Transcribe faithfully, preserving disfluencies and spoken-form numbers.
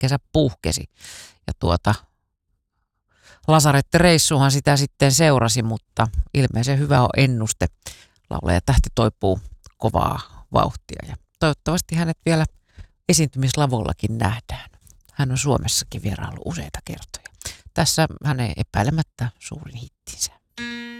kesä puhkesi. Ja tuota, lasarettireissuhan sitä sitten seurasi, mutta ilmeisen hyvä on ennuste. Laulaja tähti toipuu kovaa vauhtia ja toivottavasti hänet vielä esiintymislavollakin nähdään. Hän on Suomessakin vieraillut useita kertoja. Tässä hänen epäilemättä suurin hittinsä.